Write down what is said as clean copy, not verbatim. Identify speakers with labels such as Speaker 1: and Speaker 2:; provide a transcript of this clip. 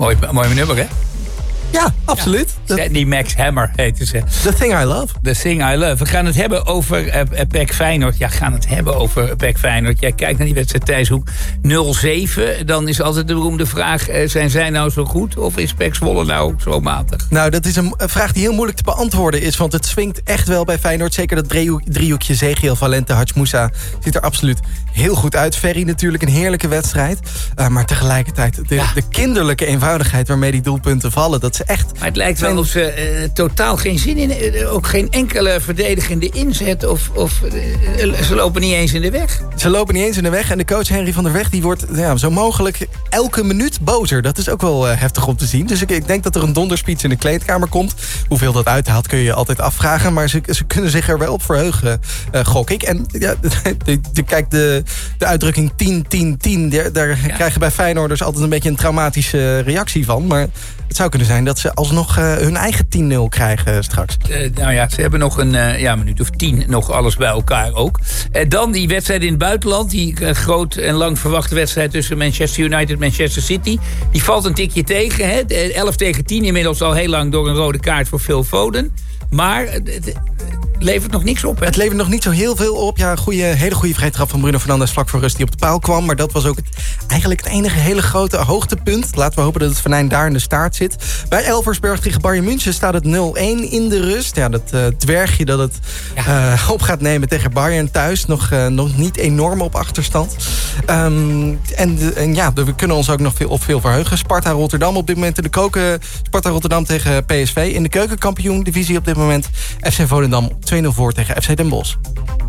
Speaker 1: Mooi nummer, hè?
Speaker 2: Ja, absoluut.
Speaker 1: Die Max Hammer heette ze.
Speaker 2: The Thing I Love.
Speaker 1: The Thing I Love. We gaan het hebben over PEC Feyenoord. Ja, gaan het hebben over PEC Feyenoord. Jij kijkt naar die wedstrijd Thijshoek 0-7. Dan is altijd de beroemde vraag... zijn zij nou zo goed of is PEC Zwolle nou zo matig?
Speaker 2: Nou, dat is een vraag die heel moeilijk te beantwoorden is. Want het swingt echt wel bij Feyenoord. Zeker dat driehoekje Zegiel, Valente, Hachmoussa ziet er absoluut heel goed uit. Ferry natuurlijk een heerlijke wedstrijd. Maar tegelijkertijd de kinderlijke eenvoudigheid waarmee die doelpunten vallen. Dat ze echt...
Speaker 1: Maar het lijkt wel of ze totaal geen zin in... ook geen enkele verdedigende inzet... of ze lopen niet eens in de weg.
Speaker 2: Ze lopen niet eens in de weg. En de coach Henry van der Weg die wordt zo mogelijk elke minuut bozer. Dat is ook wel heftig om te zien. Dus ik denk dat er een donderspeech in de kleedkamer komt. Hoeveel dat uithaalt kun je altijd afvragen. Maar ze kunnen zich er wel op verheugen, gok ik. En kijk, de uitdrukking 10-10-10... daar krijgen bij Feyenoorders altijd een beetje een traumatische reactie van. Maar het zou kunnen zijn dat ze alsnog hun eigen 10-0 krijgen straks.
Speaker 1: Ze hebben nog een minuut of 10 nog alles bij elkaar ook. Dan die wedstrijd in het buitenland. Die groot en lang verwachte wedstrijd tussen Manchester United en Manchester City. Die valt een tikje tegen. Hè? 11-10 inmiddels al heel lang door een rode kaart voor Phil Foden. Maar het levert nog niks op, hè?
Speaker 2: Het levert nog niet zo heel veel op. Ja, hele goede vrije trap van Bruno Fernandes vlak voor rust die op de paal kwam. Maar dat was ook eigenlijk het enige hele grote hoogtepunt. Laten we hopen dat het venijn daar in de staart zit. Bij Elversberg tegen Bayern München staat het 0-1 in de rust. Ja, dat dwergje dat het op gaat nemen tegen Bayern thuis. Nog niet enorm op achterstand. We kunnen ons ook nog veel verheugen. Sparta Rotterdam op dit moment in de koken. Sparta Rotterdam tegen PSV. In de keukenkampioen-divisie op dit moment. FC Volendam 2-0 voor tegen FC Den Bosch.